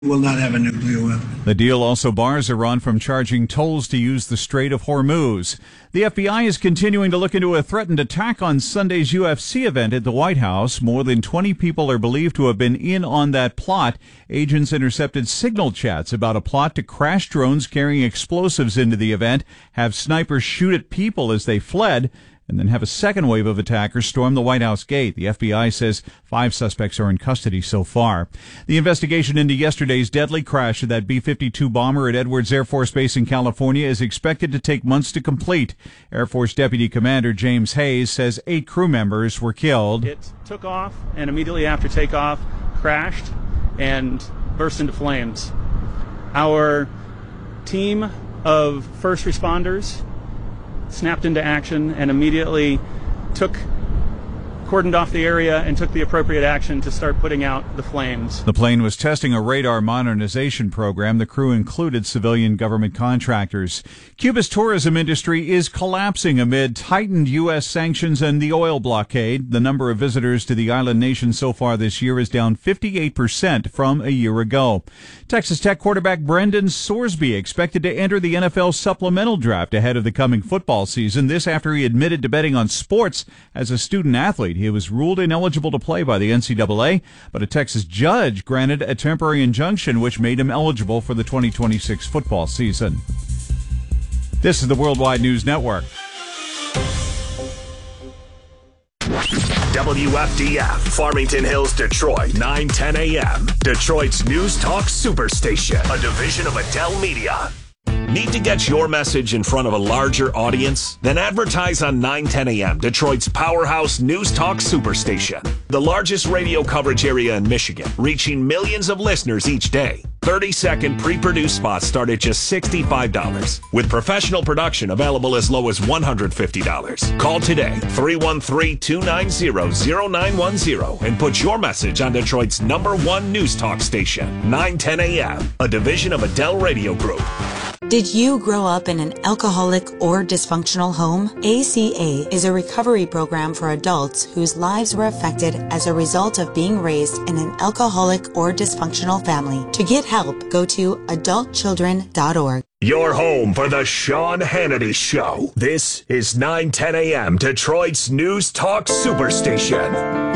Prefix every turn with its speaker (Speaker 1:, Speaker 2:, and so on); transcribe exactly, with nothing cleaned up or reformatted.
Speaker 1: Will not have a nuclear weapon.
Speaker 2: The deal also bars Iran from charging tolls to use the Strait of Hormuz. The F B I is continuing to look into a threatened attack on Sunday's U F C event at the White House. More than twenty people are believed to have been in on that plot. Agents intercepted signal chats about a plot to crash drones carrying explosives into the event, have snipers shoot at people as they fled, and then have a second wave of attackers storm the White House gate. The F B I says five suspects are in custody so far. The investigation into yesterday's deadly crash of that B fifty-two bomber at Edwards Air Force Base in California is expected to take months to complete. Air Force Deputy Commander James Hayes says eight crew members were killed.
Speaker 3: It took off and immediately after takeoff crashed and burst into flames. Our team of first responders snapped into action and immediately took, cordoned off the area and took the appropriate action to start putting out the flames.
Speaker 2: The plane was testing a radar modernization program. The crew included civilian government contractors. Cuba's tourism industry is collapsing amid tightened U S sanctions and the oil blockade. The number of visitors to the island nation so far this year is down fifty-eight percent from a year ago. Texas Tech quarterback Brendan Sorsby expected to enter the N F L supplemental draft ahead of the coming football season. This after he admitted to betting on sports as a student athlete. He was ruled ineligible to play by the N C double A, but a Texas judge granted a temporary injunction which made him eligible for the twenty twenty-six football season. This is the Worldwide News Network.
Speaker 4: W F D F, Farmington Hills, Detroit, nine ten a.m. Detroit's News Talk Superstation, a division of Adele Media. Need to get your message in front of a larger audience? Then advertise on nine ten a.m., Detroit's powerhouse News Talk Superstation. The largest radio coverage area in Michigan, reaching millions of listeners each day. thirty-second pre-produced spots start at just sixty-five dollars, with professional production available as low as one hundred fifty dollars. Call today, three one three, two nine zero, zero nine one zero, and put your message on Detroit's number one News Talk station, nine ten a.m., a division of Adele Radio Group.
Speaker 5: Did you grow up in an alcoholic or dysfunctional home? A C A is a recovery program for adults whose lives were affected as a result of being raised in an alcoholic or dysfunctional family. To get help, go to adult children dot org.
Speaker 4: Your home for the Sean Hannity Show. This is nine ten a.m. Detroit's News Talk Superstation.